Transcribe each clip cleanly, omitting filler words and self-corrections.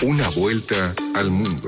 Una vuelta al mundo.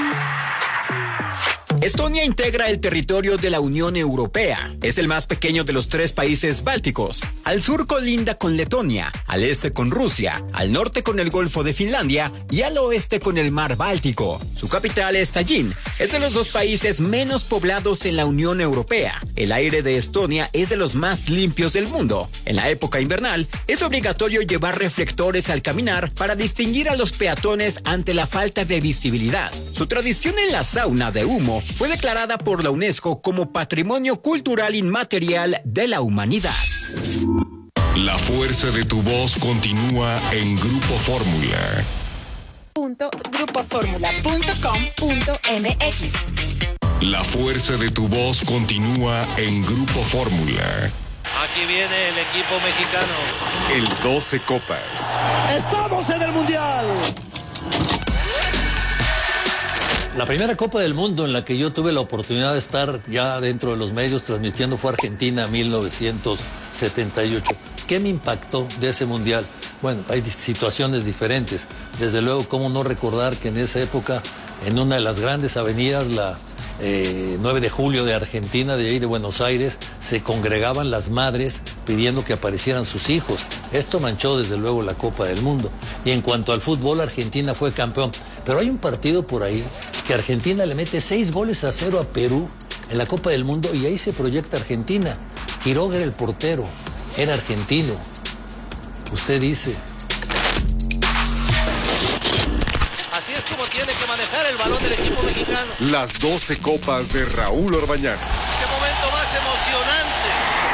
Estonia integra el territorio de la Unión Europea. Es el más pequeño de los 3 países bálticos. Al sur colinda con Letonia, al este con Rusia, al norte con el Golfo de Finlandia y al oeste con el Mar Báltico. Su capital es Tallinn. Es de los 2 países menos poblados en la Unión Europea. El aire de Estonia es de los más limpios del mundo. En la época invernal, es obligatorio llevar reflectores al caminar para distinguir a los peatones ante la falta de visibilidad. Su tradición en la sauna de humo fue declarada por la UNESCO como Patrimonio Cultural Inmaterial de la Humanidad. La fuerza de tu voz continúa en Grupo Fórmula. grupoformula.com.mx. La fuerza de tu voz continúa en Grupo Fórmula. Aquí viene el equipo mexicano. El 12 Copas. ¡Estamos en el Mundial! La primera Copa del Mundo en la que yo tuve la oportunidad de estar ya dentro de los medios transmitiendo fue Argentina 1978. ¿Qué me impactó de ese mundial? Bueno, hay situaciones diferentes. Desde luego, cómo no recordar que en esa época, en una de las grandes avenidas, la 9 de julio de Argentina, de ahí de Buenos Aires, se congregaban las madres pidiendo que aparecieran sus hijos. Esto manchó desde luego la Copa del Mundo. Y en cuanto al fútbol, Argentina fue campeón. Pero hay un partido por ahí que Argentina le mete 6-0 a Perú en la Copa del Mundo y ahí se proyecta Argentina. Quiroga era el portero, era argentino. Usted dice. Así es como tiene que manejar el balón del equipo mexicano. Las 12 Copas de Raúl Orbañanos. ¡Qué momento más emocionante!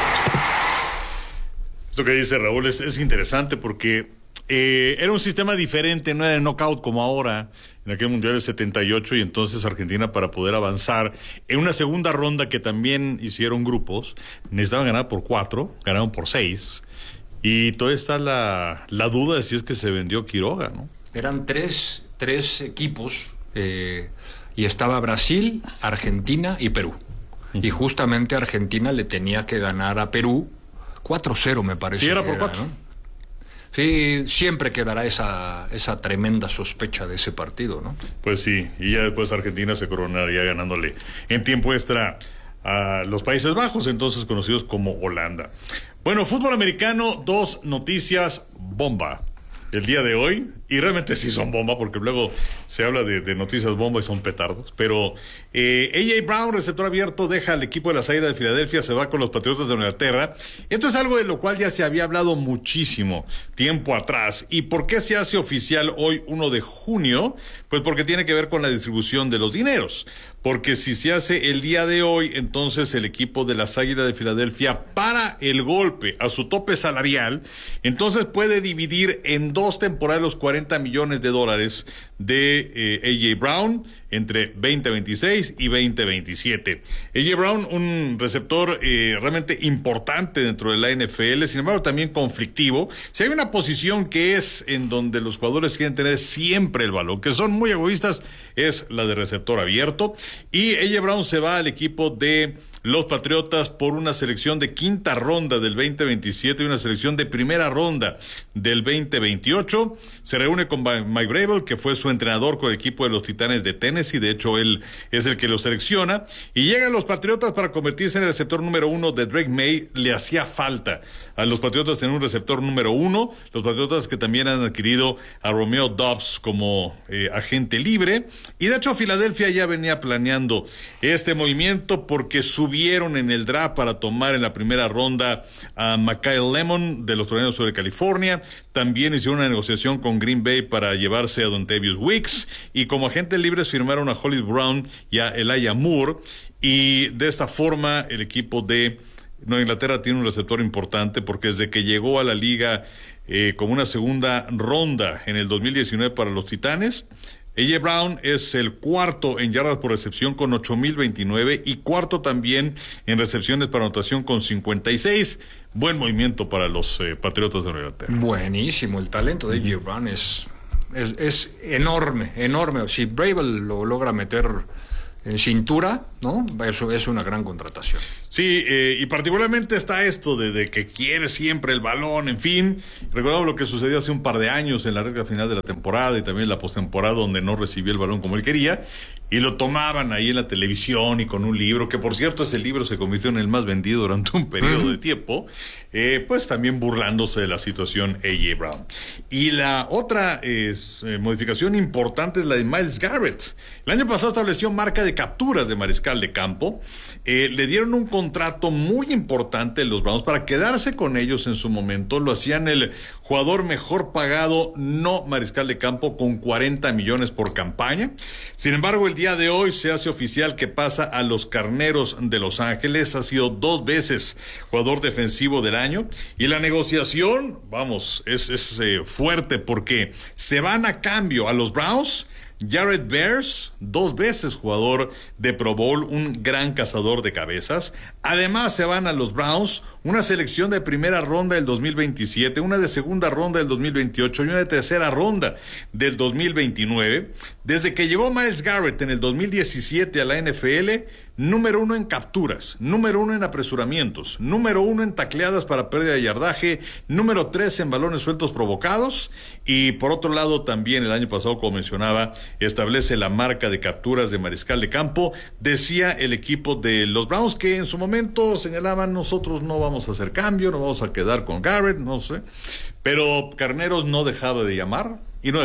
Esto que dice Raúl es interesante porque era un sistema diferente, no era de knockout como ahora, en aquel Mundial del 78, y entonces Argentina, para poder avanzar en una segunda ronda que también hicieron grupos, necesitaban ganar por 4, ganaron por 6, y todavía está la duda de si es que se vendió Quiroga, ¿no? Eran tres equipos, y estaba Brasil, Argentina y Perú. Y justamente Argentina le tenía que ganar a Perú 4-0, me parece. Sí, era por 4. ¿No? Sí, siempre quedará esa tremenda sospecha de ese partido, ¿no? Pues sí, y ya después Argentina se coronaría ganándole en tiempo extra a los Países Bajos, entonces conocidos como Holanda. Bueno, fútbol americano, 2 noticias bomba el día de hoy, y realmente sí son bomba, porque luego se habla de noticias bomba y son petardos, pero A.J. Brown, receptor abierto, deja al equipo de las Águilas de Filadelfia, se va con los Patriotas de Inglaterra. Esto es algo de lo cual ya se había hablado muchísimo tiempo atrás. ¿Y por qué se hace oficial hoy 1 de junio? Pues porque tiene que ver con la distribución de los dineros, porque si se hace el día de hoy, entonces el equipo de las Águilas de Filadelfia para el golpe a su tope salarial, entonces puede dividir en 2 temporadas los $40 millones de A.J. Brown entre 2026 y 2027. A.J. Brown, un receptor realmente importante dentro de la NFL, sin embargo también conflictivo. Si hay una posición que es en donde los jugadores quieren tener siempre el balón, que son muy egoístas, es la de receptor abierto, y A.J. Brown se va al equipo de los Patriotas por una selección de 5ª ronda del 2027 y una selección de 1ª ronda del 2028. Se reúne con Mike Vrabel, que fue su entrenador con el equipo de los Titanes de Tennessee. De hecho, él es el que lo selecciona. Y llegan los Patriotas para convertirse en el receptor número 1 de Drake May. Le hacía falta a los Patriotas tener un receptor número 1. Los Patriotas que también han adquirido a Romeo Doubs como agente libre. Y de hecho, Filadelfia ya venía planeando este movimiento porque subieron en el draft para tomar en la primera ronda a Mikael Lemon de los Tornados de California. También hicieron una negociación con Green Bay para llevarse a Dontavius Wicks, y como agentes libres firmaron a Hollywood Brown y a Elijah Moore, y de esta forma el equipo de Nueva Inglaterra tiene un receptor importante porque desde que llegó a la liga como una segunda ronda en el 2019 para los Titanes, A.J. Brown es el 4º en yardas por recepción con 8,029 y 4º también en recepciones para anotación con 56. Buen movimiento para los Patriotas de Nueva Inglaterra. Buenísimo, el talento de A.J. Brown es enorme. Si Vrabel lo logra meter en cintura, ¿no? Eso es una gran contratación. Sí, y particularmente está esto de que quiere siempre el balón, en fin. Recordamos lo que sucedió hace un par de años en la recta final de la temporada y también en la postemporada, donde no recibió el balón como él quería, y lo tomaban ahí en la televisión y con un libro, que por cierto ese libro se convirtió en el más vendido durante un periodo de tiempo, pues también burlándose de la situación A.J. Brown. Y la otra modificación importante es la de Myles Garrett. El año pasado estableció marca de capturas de mariscal de campo. Le dieron un contrato muy importante a los Browns para quedarse con ellos en su momento. Lo hacían el jugador mejor pagado no mariscal de campo, con 40 millones por campaña. Sin embargo, el día de hoy se hace oficial que pasa a los Carneros de Los Ángeles. Ha sido 2 veces jugador defensivo del año, y la negociación, vamos, es fuerte, porque se van a cambio a los Browns Jared Bears, 2 veces jugador de Pro Bowl, un gran cazador de cabezas. Además se van a los Browns una selección de primera ronda del 2027, una de segunda ronda del 2028 y una de tercera ronda del 2029. Desde que llegó Myles Garrett en el 2017 a la NFL, número 1 en capturas, número 1 en apresuramientos, número 1 en tacleadas para pérdida de yardaje, número 3 en balones sueltos provocados, y por otro lado también el año pasado, como mencionaba, establece la marca de capturas de mariscal de campo. Decía el equipo de los Browns que en su momento señalaban: nosotros no vamos a hacer cambio, no vamos a quedar con Garrett, no sé, pero Carneros no dejaba de llamar,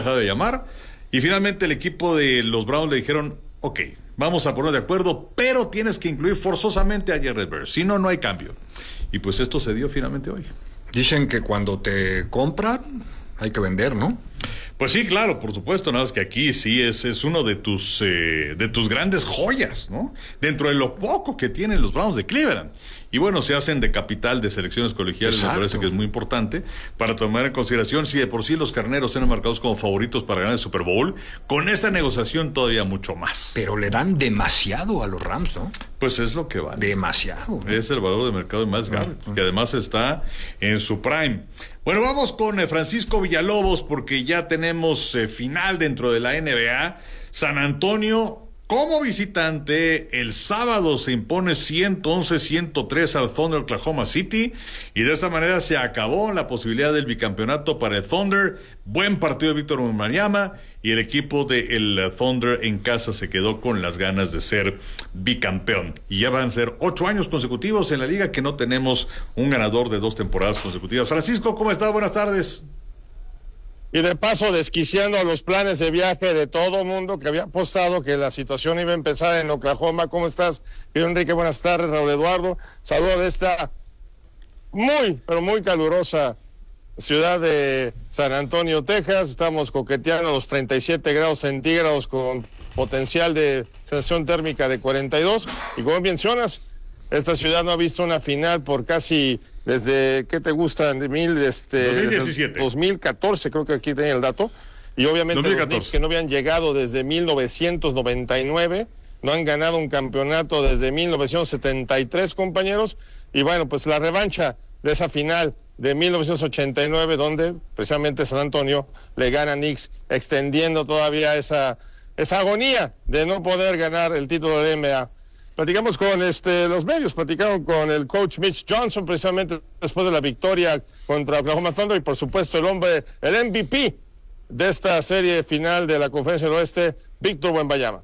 y finalmente el equipo de los Browns le dijeron: ok, vamos a poner de acuerdo, pero tienes que incluir forzosamente a Jared Bears, si no, no hay cambio. Y pues esto se dio finalmente hoy. Dicen que cuando te compran hay que vender, ¿no? Pues sí, claro, por supuesto, nada más que aquí sí es uno de tus grandes joyas, ¿no? Dentro de lo poco que tienen los Browns de Cleveland. Y bueno, se hacen de capital de selecciones colegiales. Exacto. Me parece que es muy importante para tomar en consideración, si de por sí los Carneros eran marcados como favoritos para ganar el Super Bowl, con esta negociación todavía mucho más. Pero le dan demasiado a los Rams, ¿no? Pues es lo que vale. Demasiado, ¿no? Es el valor de mercado de Myles Garrett, que además está en su prime. Bueno, vamos con Francisco Villalobos, porque ya tenemos final dentro de la NBA. San Antonio, como visitante, el sábado se impone 111-103 al Thunder Oklahoma City, y de esta manera se acabó la posibilidad del bicampeonato para el Thunder. Buen partido de Víctor Wembanyama, y el equipo del Thunder en casa se quedó con las ganas de ser bicampeón. Y ya van a ser 8 años consecutivos en la liga que no tenemos un ganador de 2 temporadas consecutivas. Francisco, ¿cómo estás? Buenas tardes. Y de paso desquiciando los planes de viaje de todo mundo que había apostado que la situación iba a empezar en Oklahoma. ¿Cómo estás, querido Enrique? Buenas tardes, Raúl Eduardo. Saludo de esta muy, pero muy calurosa ciudad de San Antonio, Texas. Estamos coqueteando los 37 grados centígrados con potencial de sensación térmica de 42. Y como mencionas, esta ciudad no ha visto una final por casi... desde, ¿qué te gusta? 2017. 2014, creo que aquí tenía el dato. Y obviamente 2014. Los Knicks, que no habían llegado desde 1999, no han ganado un campeonato desde 1973, compañeros. Y bueno, pues la revancha de esa final de 1989, donde precisamente San Antonio le gana a Knicks, extendiendo todavía esa agonía de no poder ganar el título de NBA. Platicamos con los medios, platicaron con el coach Mitch Johnson precisamente después de la victoria contra Oklahoma Thunder, y por supuesto el MVP de esta serie final de la Conferencia del Oeste, Víctor Wembanyama.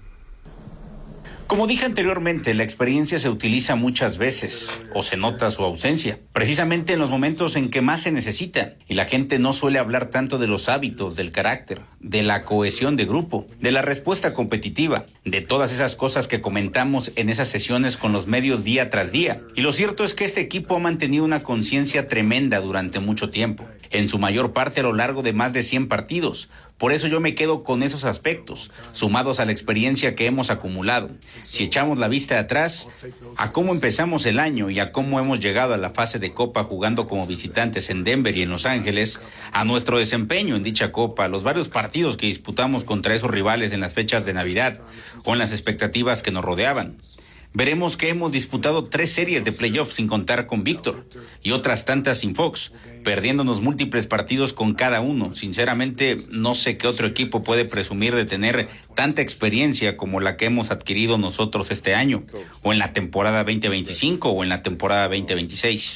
Como dije anteriormente, la experiencia se utiliza muchas veces o se nota su ausencia, precisamente en los momentos en que más se necesitan, y la gente no suele hablar tanto de los hábitos, del carácter, de la cohesión de grupo, de la respuesta competitiva, de todas esas cosas que comentamos en esas sesiones con los medios día tras día. Y lo cierto es que este equipo ha mantenido una conciencia tremenda durante mucho tiempo, en su mayor parte a lo largo de más de 100 partidos. Por eso yo me quedo con esos aspectos, sumados a la experiencia que hemos acumulado. Si echamos la vista atrás, a cómo empezamos el año y a cómo hemos llegado a la fase de Copa jugando como visitantes en Denver y en Los Ángeles, a nuestro desempeño en dicha Copa, los varios partidos que disputamos contra esos rivales en las fechas de Navidad o en las expectativas que nos rodeaban, Veremos que hemos disputado 3 series de playoffs sin contar con Víctor y otras tantas sin Fox, perdiéndonos múltiples partidos con cada uno. Sinceramente, no sé qué otro equipo puede presumir de tener tanta experiencia como la que hemos adquirido nosotros este año, o en la temporada 2025 o en la temporada 2026.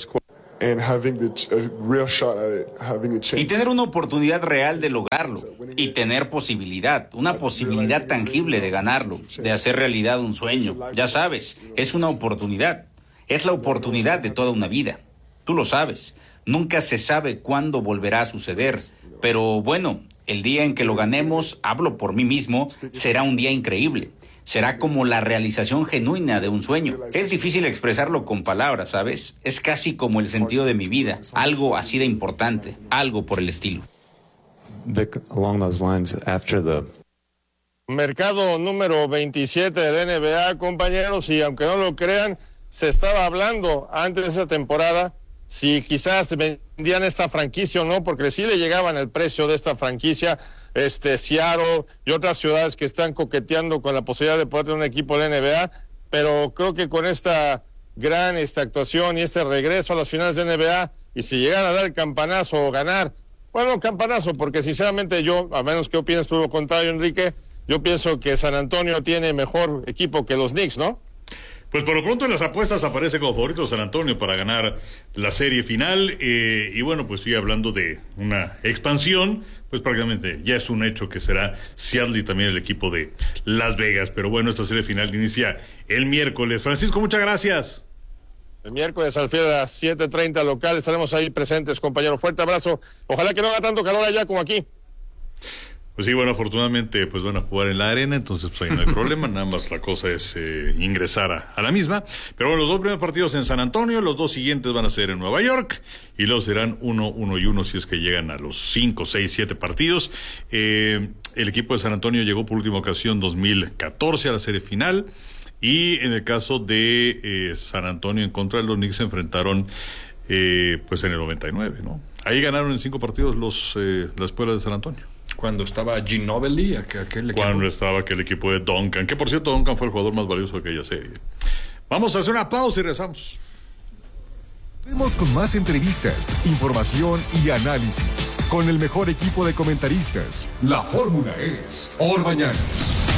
Y tener una oportunidad real de lograrlo, y tener una posibilidad tangible de ganarlo, de hacer realidad un sueño. Ya sabes, es una oportunidad, es la oportunidad de toda una vida. Tú lo sabes, nunca se sabe cuándo volverá a suceder, pero bueno, el día en que lo ganemos, hablo por mí mismo, será un día increíble. Será como la realización genuina de un sueño. Es difícil expresarlo con palabras, ¿sabes? Es casi como el sentido de mi vida, algo así de importante, algo por el estilo. Mercado número 27 de la NBA, compañeros, y aunque no lo crean, se estaba hablando antes de esa temporada si quizás vendían esta franquicia o no, porque sí le llegaban el precio de esta franquicia. Seattle y otras ciudades que están coqueteando con la posibilidad de poder tener un equipo de la NBA, pero creo que con esta gran actuación y este regreso a las finales de NBA, y si llegan a dar el campanazo o ganar, bueno, campanazo, porque sinceramente yo, a menos que opines tú lo contrario, Enrique, yo pienso que San Antonio tiene mejor equipo que los Knicks, ¿no? Pues por lo pronto en las apuestas aparece como favorito San Antonio para ganar la serie final, y bueno, pues sigue hablando de una expansión, pues prácticamente ya es un hecho que será Seattle y también el equipo de Las Vegas, pero bueno, esta serie final inicia el miércoles. Francisco, muchas gracias. El miércoles al final a las 7:30 local estaremos ahí presentes, compañero. Fuerte abrazo, ojalá que no haga tanto calor allá como aquí. Pues sí, bueno, afortunadamente pues van a jugar en la arena, entonces pues ahí no hay problema, nada más la cosa es ingresar a la misma. Pero bueno, los 2 primeros partidos en San Antonio, los 2 siguientes van a ser en Nueva York, y luego serán 1 y 1 si es que llegan a los 5, 6, 7 partidos. El equipo de San Antonio llegó por última ocasión 2014 a la serie final, y en el caso de San Antonio en contra de los Knicks se enfrentaron pues en el 99, ¿no? Ahí ganaron en 5 partidos la escuela de San Antonio. Cuando estaba Ginobili, aquel equipo. Cuando estaba aquel equipo de Duncan, que por cierto Duncan fue el jugador más valioso de aquella serie. Vamos a hacer una pausa y regresamos. Vemos con más entrevistas, información y análisis. Con el mejor equipo de comentaristas. La fórmula es Orbañanos.